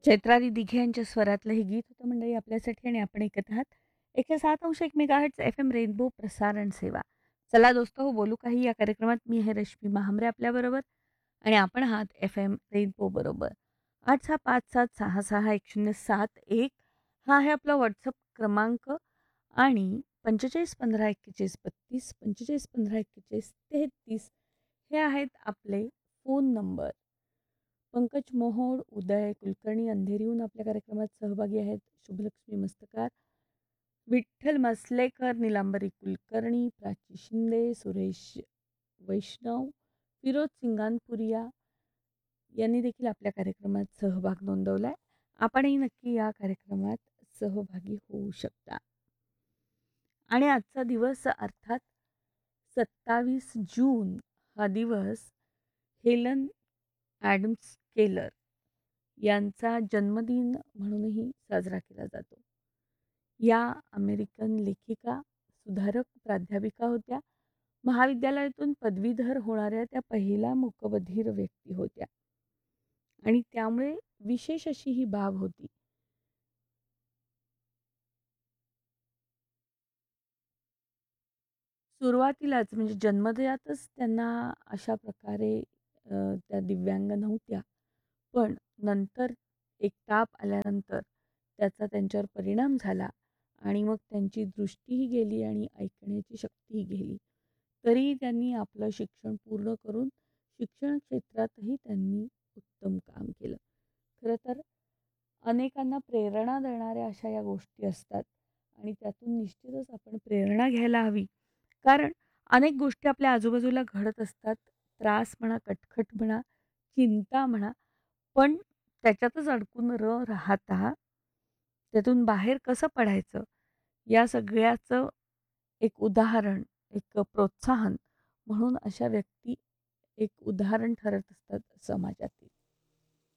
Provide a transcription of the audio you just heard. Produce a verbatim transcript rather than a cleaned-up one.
चैत्राली दिघे यांच्या स्वरातलं हे गीत होतं मंडळी आपल्यासाठी आणि आपण ऐकत आहात एकशे सात अंश एक मेगाहर्ट्झ एफ एम रेनबो प्रसारण सेवा. चला दोस्तो हो बोलू काही या कार्यक्रमात. मी आहे रश्मी महामरे आपल्याबरोबर आणि आपण आहात एफ एम रेनबो बरोबर. आठ सहा पाच सात सहा सहा एक शून्य सात एक हा आहे आपला व्हॉट्सअप क्रमांक आणि पंचेचाळीस पंधरा एक्केचाळीस बत्तीस पंचेचाळीस पंधरा एक्केचाळीस तेहतीस हे आहेत आपले फोन नंबर. पंकज मोहोळ, उदय कुलकर्णी अंधेरीहून आपल्या कार्यक्रमात सहभागी आहेत. शुभलक्ष्मी मस्तकार, विठ्ठल मसलेकर, निलांबरी कुलकर्णी, प्राची शिंदे, सुरेश वैष्णव, फिरोज सिंगानपुरिया यांनी देखील आपल्या कार्यक्रमात सहभाग नोंदवला आहे. आपणही नक्की या कार्यक्रमात सहभागी होऊ शकता. आणि आजचा दिवस अर्थात सत्तावीस जून हा दिवस हेलन ॲडम्स केलर यांचा जन्मदिन म्हणूनही साजरा केला जातो. या अमेरिकन लेखिका, सुधारक, प्राध्यापिका होत्या. महाविद्यालयातून पदवीधर होणाऱ्या त्या पहिल्या मूकबधीर व्यक्ती होत्या आणि त्यामुळे विशेष अशी ही बाब होती. सुरुवातीलाच म्हणजे जन्मदयातच त्यांना अशा प्रकारे अ, त्या दिव्यांग नव्हत्या. पण नंतर एक ताप आल्यानंतर त्याचा त्यांच्यावर परिणाम झाला आणि मग त्यांची दृष्टीही गेली आणि ऐकण्याची शक्तीही गेली. तरीही त्यांनी आपलं शिक्षण पूर्ण करून शिक्षण क्षेत्रातही त्यांनी उत्तम काम केलं. खरं तर अनेकांना प्रेरणा देणाऱ्या अशा या गोष्टी असतात आणि त्यातून निश्चितच आपण प्रेरणा घ्यायला हवी. कारण अनेक गोष्टी आपल्या आजूबाजूला घडत असतात. त्रास म्हणा, कटकट म्हणा, चिंता म्हणा, पण त्याच्यातच अडकून न राहता त्यातून बाहेर कसं पडायचं या सगळ्याचं एक उदाहरण, एक प्रोत्साहन म्हणून अशा व्यक्ती एक उदाहरण ठरत असतात समाजात.